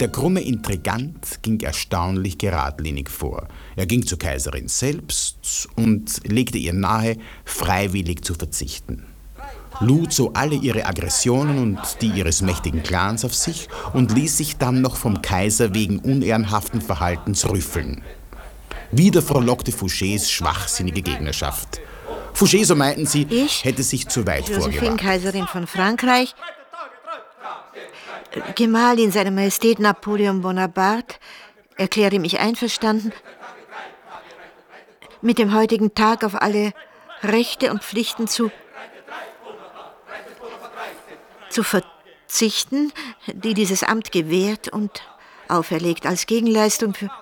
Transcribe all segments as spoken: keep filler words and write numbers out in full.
Der krumme Intrigant ging erstaunlich geradlinig vor. Er ging zur Kaiserin selbst und legte ihr nahe, freiwillig zu verzichten. Lud so alle ihre Aggressionen und die ihres mächtigen Clans auf sich und ließ sich dann noch vom Kaiser wegen unehrenhaften Verhaltens rüffeln. Wieder frohlockte Fouchés schwachsinnige Gegnerschaft. Fouché, so meinten sie, ich, hätte sich zu weit Josephine, vorgewagt. Kaiserin von Frankreich, Gemahlin seiner Majestät Napoleon Bonaparte, erkläre mich einverstanden, mit dem heutigen Tag auf alle Rechte und Pflichten zu, zu verzichten, die dieses Amt gewährt und auferlegt. Als Gegenleistung für,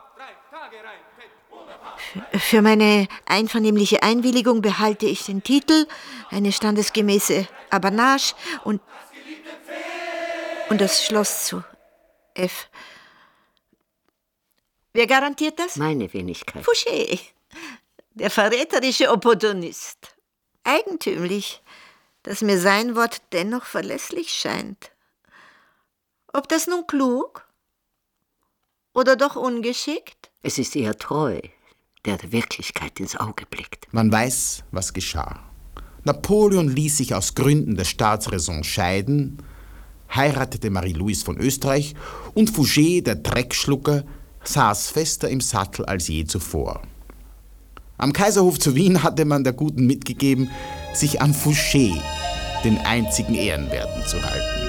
für meine einvernehmliche Einwilligung behalte ich den Titel, eine standesgemäße Apanage und Und das Schloss zu F. Wer garantiert das? Meine Wenigkeit. Fouché, der verräterische Opportunist. Eigentümlich, dass mir sein Wort dennoch verlässlich scheint. Ob das nun klug oder doch ungeschickt? Es ist eher treu, der der Wirklichkeit ins Auge blickt. Man weiß, was geschah. Napoleon ließ sich aus Gründen der Staatsräson scheiden, heiratete Marie-Louise von Österreich und Fouché, der Dreckschlucker, saß fester im Sattel als je zuvor. Am Kaiserhof zu Wien hatte man der Guten mitgegeben, sich an Fouché, den einzigen Ehrenwerten, zu halten.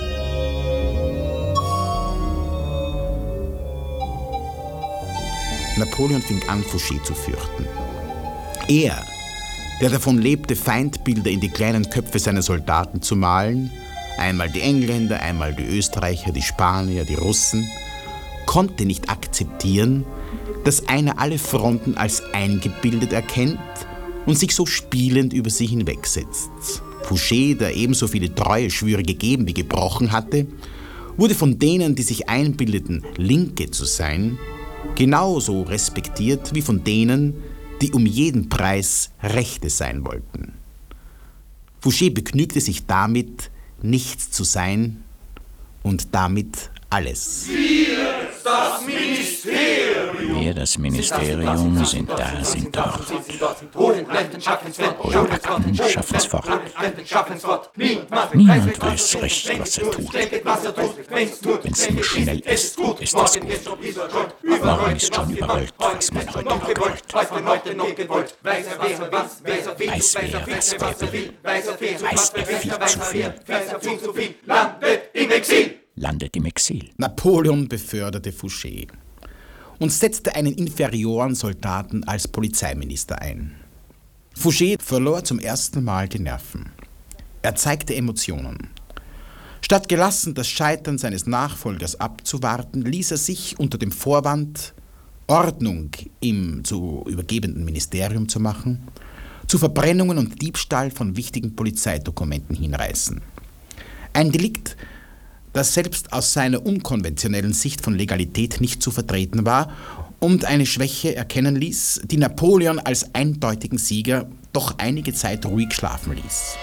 Napoleon fing an, Fouché zu fürchten. Er, der davon lebte, Feindbilder in die kleinen Köpfe seiner Soldaten zu malen, einmal die Engländer, einmal die Österreicher, die Spanier, die Russen, konnte nicht akzeptieren, dass einer alle Fronten als eingebildet erkennt und sich so spielend über sie hinwegsetzt. Fouché, der ebenso viele treue Schwüre gegeben wie gebrochen hatte, wurde von denen, die sich einbildeten, Linke zu sein, genauso respektiert wie von denen, die um jeden Preis Rechte sein wollten. Fouché begnügte sich damit, nichts zu sein und damit alles. Wir, das Ministerium. Wir, das Ministerium, sind da, sind dort. Holen Akten, schaffen's fort. Schaffen's fort. Niemand weiß recht, was er tut. Wenn's nur schnell ist, ist es gut. Morgen ist schon überrollt, was man heute noch gewollt. Weiß wer, was wer will. Weiß er viel zu viel. Landet im Exil. Landet im Exil. Napoleon beförderte Fouché und setzte einen inferioren Soldaten als Polizeiminister ein. Fouché verlor zum ersten Mal die Nerven. Er zeigte Emotionen. Statt gelassen das Scheitern seines Nachfolgers abzuwarten, ließ er sich unter dem Vorwand, Ordnung im zu übergebenden Ministerium zu machen, zu Verbrennungen und Diebstahl von wichtigen Polizeidokumenten hinreißen. Ein Delikt, das selbst aus seiner unkonventionellen Sicht von Legalität nicht zu vertreten war und eine Schwäche erkennen ließ, die Napoleon als eindeutigen Sieger doch einige Zeit ruhig schlafen ließ.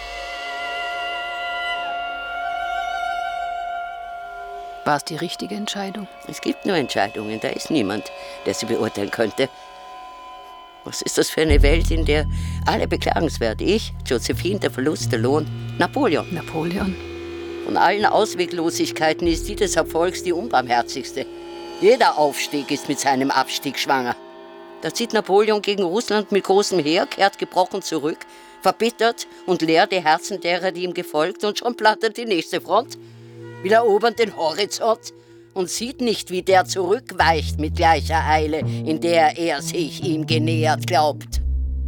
War es die richtige Entscheidung? Es gibt nur Entscheidungen, da ist niemand, der sie beurteilen könnte. Was ist das für eine Welt, in der alle beklagenswert? Ich, Josephine, der Verlust, der Lohn, Napoleon. Napoleon? Von allen Ausweglosigkeiten ist die des Erfolgs die unbarmherzigste. Jeder Aufstieg ist mit seinem Abstieg schwanger. Da zieht Napoleon gegen Russland mit großem Heer, kehrt gebrochen zurück, verbittert und leert die Herzen derer, die ihm gefolgt, und schon plattert die nächste Front. Will erobern den Horizont und sieht nicht, wie der zurückweicht mit gleicher Eile, in der er sich ihm genähert glaubt.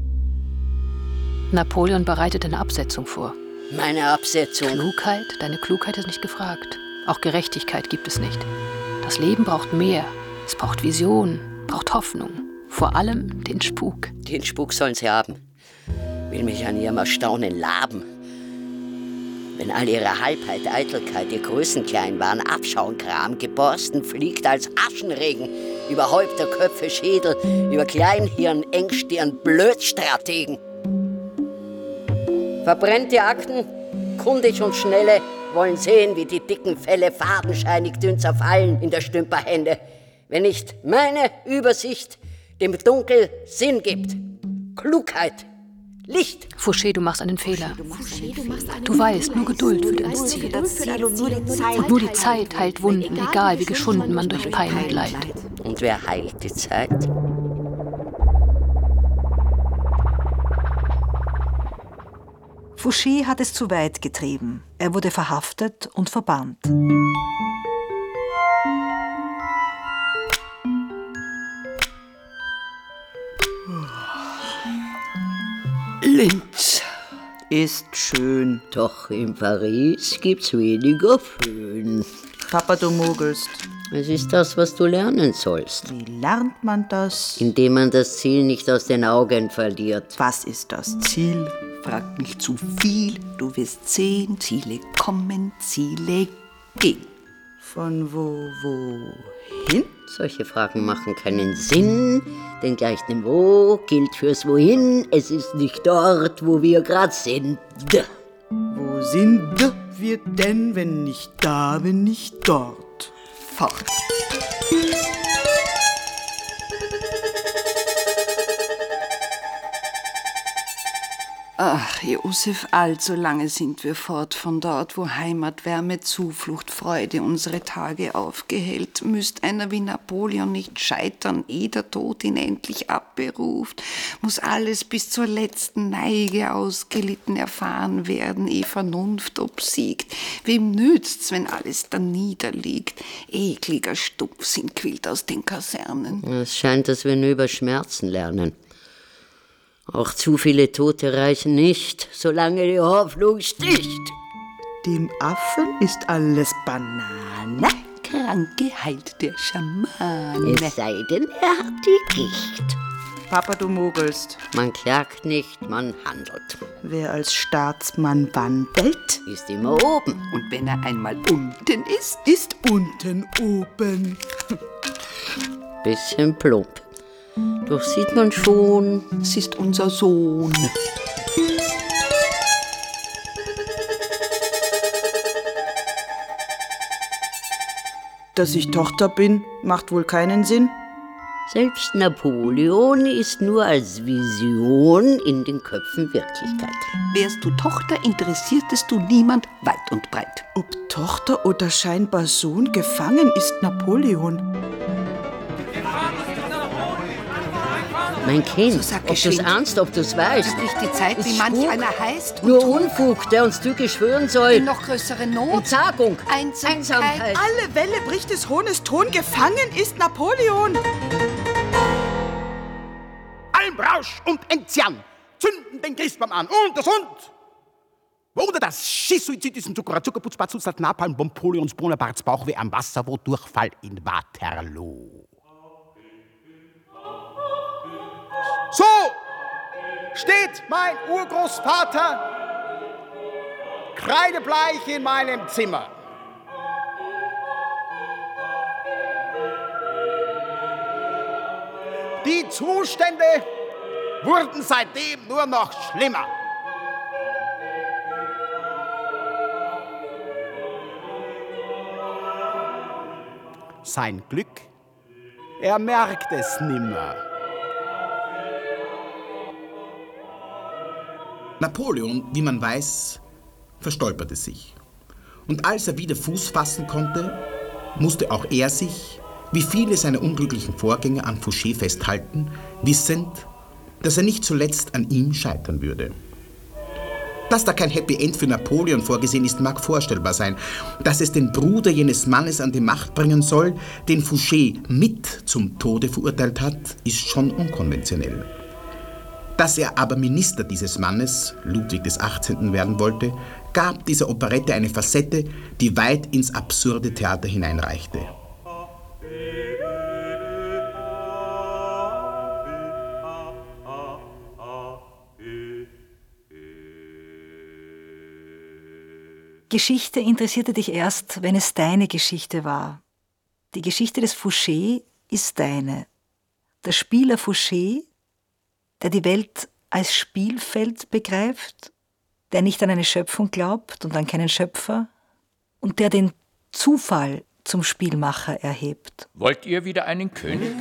Napoleon bereitet eine Absetzung vor. Meine Absetzung? Klugheit? Deine Klugheit ist nicht gefragt. Auch Gerechtigkeit gibt es nicht. Das Leben braucht mehr. Es braucht Vision, braucht Hoffnung. Vor allem den Spuk. Den Spuk sollen sie haben. Will mich an ihrem Erstaunen laben. Wenn all ihre Halbheit, Eitelkeit, ihr Größenkleinwahn, Abschauenkram, geborsten fliegt als Aschenregen über Häupter, Köpfe, Schädel, über Kleinhirn, Engstirn, Blödstrategen. Verbrennt die Akten, kundig und schnelle, wollen sehen, wie die dicken Felle fadenscheinig dünn zerfallen in der Stümperhände, wenn nicht meine Übersicht dem Dunkel Sinn gibt. Klugheit, Licht. Fouché, du machst einen Fehler. Du weißt, nur Geduld führt ans Ziel. Und nur die Zeit heilt Wunden, egal wie geschunden man durch Pein und Leid. Und wer heilt die Zeit? Fouché hat es zu weit getrieben. Er wurde verhaftet und verbannt. Linz ist schön. Doch in Paris gibt's weniger Föhn. Papa, du mogelst. Es ist das, was du lernen sollst. Wie lernt man das? Indem man das Ziel nicht aus den Augen verliert. Was ist das Ziel? Frag nicht zu viel. Du wirst sehen, Ziele kommen, Ziele gehen. Von wo, wohin? Solche Fragen machen keinen Sinn, denn gleich dem Wo gilt fürs Wohin. Es ist nicht dort, wo wir grad sind. Wo sind wir denn, wenn nicht da, wenn nicht dort? Fort. Ach, Josef, allzu lange sind wir fort von dort, wo Heimat, Wärme, Zuflucht, Freude unsere Tage aufgehellt. Müsst einer wie Napoleon nicht scheitern, ehe der Tod ihn endlich abberuft? Muss alles bis zur letzten Neige ausgelitten erfahren werden, ehe Vernunft obsiegt? Wem nützt's, wenn alles da niederliegt? Ekliger Stumpfsinn quillt aus den Kasernen. Es scheint, dass wir nur über Schmerzen lernen. Auch zu viele Tote reichen nicht, solange die Hoffnung sticht. Dem Affen ist alles Banane, Kranke heilt der Schamane. Es sei denn, er hat die Gicht. Papa, du mogelst. Man klagt nicht, man handelt. Wer als Staatsmann wandelt, ist immer oben. Und wenn er einmal unten ist, ist unten oben. Bisschen plump. Doch sieht man schon, es ist unser Sohn. Dass ich Tochter bin, macht wohl keinen Sinn. Selbst Napoleon ist nur als Vision in den Köpfen Wirklichkeit. Wärst du Tochter, interessiertest du niemand weit und breit. Ob Tochter oder scheinbar Sohn, gefangen ist Napoleon. Mein Kind, So sag ob du es geschwind. ernst, ob du es weißt. Nicht die Zeit, Es wie manch spukt. einer heißt. Nur und Unfug, der uns tückisch schwören soll. in noch größere Not. Entsagung, Einsamkeit. Einsamkeit. Alle Welle bricht des Hohnes Ton. Gefangen ist Napoleon. Almrausch und Enzian zünden den Christbaum an. Und das und. Oder das Schisssuizid ist ein Zuckerer, Zuckerputzpatz, das Napalm, Bompolions, Bonapartes, Bauchweh am Wasser, wo Durchfall in Waterloo. So steht mein Urgroßvater kreidebleich in meinem Zimmer. Die Zustände wurden seitdem nur noch schlimmer. Sein Glück, er merkt es nimmer. Napoleon, wie man weiß, verstolperte sich. Und als er wieder Fuß fassen konnte, musste auch er sich, wie viele seiner unglücklichen Vorgänger, an Fouché festhalten, wissend, dass er nicht zuletzt an ihm scheitern würde. Dass da kein Happy End für Napoleon vorgesehen ist, mag vorstellbar sein. Dass es den Bruder jenes Mannes an die Macht bringen soll, den Fouché mit zum Tode verurteilt hat, ist schon unkonventionell. Dass er aber Minister dieses Mannes, Ludwig des achtzehnten werden wollte, gab dieser Operette eine Facette, die weit ins absurde Theater hineinreichte. Geschichte interessierte dich erst, wenn es deine Geschichte war. Die Geschichte des Fouché ist deine. Der Spieler Fouché, der die Welt als Spielfeld begreift, der nicht an eine Schöpfung glaubt und an keinen Schöpfer, und der den Zufall zum Spielmacher erhebt. Wollt ihr wieder einen König?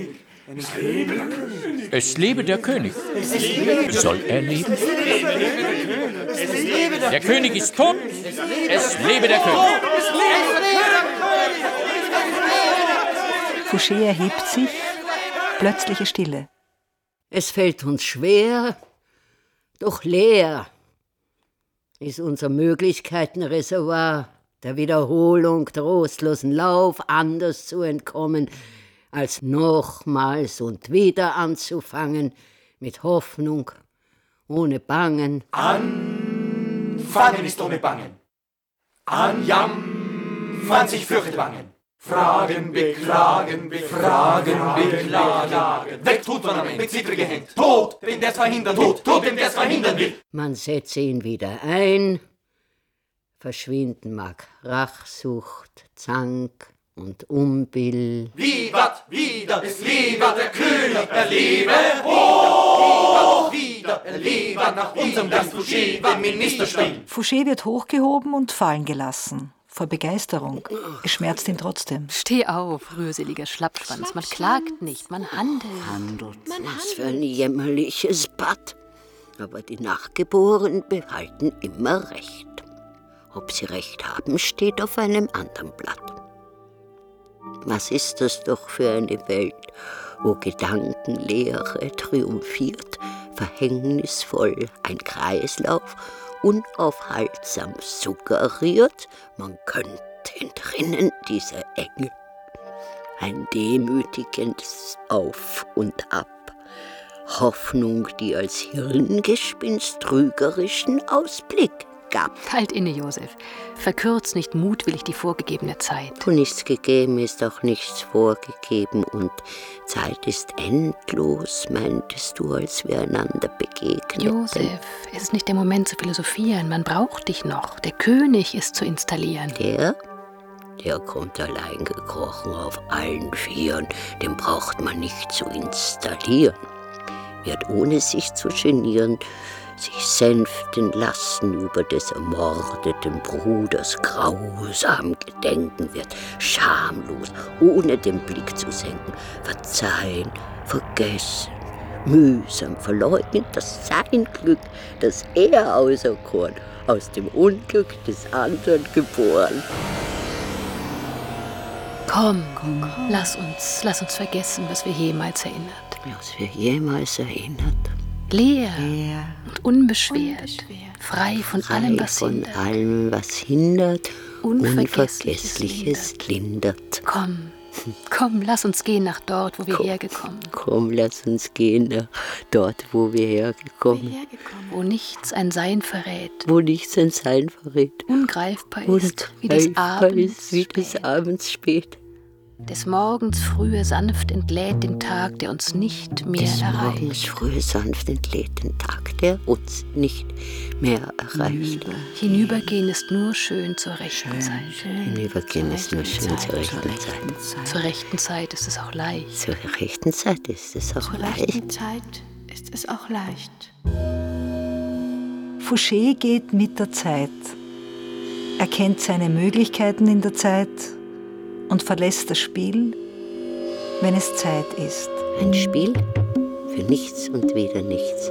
Es lebe der König. Soll er leben? Der König ist tot. Es lebe der König. Fouché erhebt sich, plötzliche Stille. Es fällt uns schwer, doch leer ist unser Möglichkeitenreservoir, der Wiederholung trostlosen Lauf anders zu entkommen, als nochmals und wieder anzufangen, mit Hoffnung, ohne Bangen. Anfangen ist ohne Bangen. Anjammern sich fürchtet Bangen. Fragen, beklagen, befragen, beklagen. Weg tut man am Ende, mit Zittre gehängt. Tod, dem der's verhindern, Tod, Tod, dem der's verhindern will. Man setze ihn wieder ein, verschwinden mag Rachsucht, Zank und Unbill. Vivat, wieder, es lebe der König, er lebe, hoch, wieder, er lebe nach unserem Gast Fouché, dem Ministerspiel. Fouché wird hochgehoben und fallen gelassen. Vor Begeisterung. Es schmerzt ihn trotzdem. Steh auf, rührseliger Schlappschwanz. Man klagt nicht, man handelt. Handelt, was für ein jämmerliches Bad. Aber die Nachgeborenen behalten immer Recht. Ob sie Recht haben, steht auf einem anderen Blatt. Was ist das doch für eine Welt, wo Gedankenlehre triumphiert, verhängnisvoll ein Kreislauf, unaufhaltsam suggeriert, man könnte entrinnen dieser Enge. Ein demütigendes Auf und Ab. Hoffnung, die als Hirngespinst trügerischen Ausblick gab. Halt inne, Josef. Verkürz nicht mutwillig die vorgegebene Zeit. Wo nichts gegeben ist, auch nichts vorgegeben. Und Zeit ist endlos, meintest du, als wir einander begegnen. Josef, es ist nicht der Moment zu philosophieren. Man braucht dich noch. Der König ist zu installieren. Der? Der kommt allein gekrochen auf allen Vieren. Den braucht man nicht zu installieren. Wird ohne sich zu genieren, sich sänften lassen über des ermordeten Bruders grausam Gedenken, wird schamlos, ohne den Blick zu senken, verzeihen, vergessen, mühsam verleugnet, dass sein Glück, das er auserkoren, aus dem Unglück des anderen geboren. Komm, komm, komm, lass uns, lass uns vergessen, was wir jemals erinnert. Was wir jemals erinnert. Leer, Leer und unbeschwert, unbeschwert, frei von frei allem, was von hindert. allem, was hindert, Unvergessliches, Unvergessliches lindert. lindert. Komm, komm, lass uns gehen nach dort, wo wir komm, hergekommen. Komm, lass uns gehen nach dort, wo wir hergekommen. Wir hergekommen. Wo nichts ein Sein verrät. Wo nichts ein Sein verrät. Ungreifbar ist, Ungreifbar wie des Abends ist, wie des Abends spät. Des Morgens Frühe sanft entlädt den Tag, der uns nicht mehr Des erreicht. Des Morgens Frühe sanft entlädt den Tag, der uns nicht mehr erreicht. Hinübergehen ist nur schön zur rechten schön, Zeit. Schön. Hinübergehen ist nur schön zur rechten Zeit. Zeit. Zur rechten Zeit ist es auch leicht. Zur rechten Zeit ist es auch zur leicht. Zur rechten Zeit ist es auch leicht. Fouché geht mit der Zeit. Er kennt seine Möglichkeiten in der Zeit und verlässt das Spiel, wenn es Zeit ist. Ein Spiel für nichts und wieder nichts.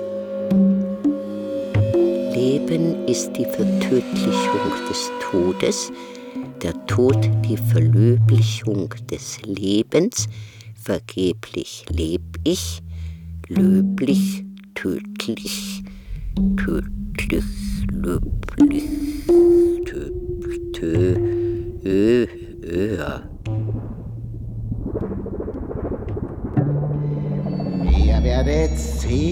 Leben ist die Vertödlichung des Todes, der Tod die Verlöblichung des Lebens. Vergeblich leb ich, löblich, tödlich, tödlich, löblich, tö, tö, ö, ö. Ihr werdet sehen,